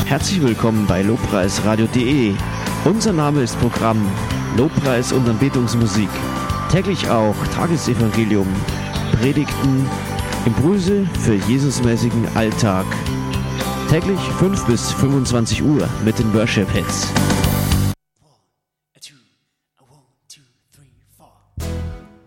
Herzlich willkommen bei lobpreisradio.de. Unser Name ist Programm Lobpreis und Anbetungsmusik. Täglich auch Tagesevangelium, Predigten, Impulse für Jesusmäßigen Alltag. Täglich 5 bis 25 Uhr mit den Worship Hits.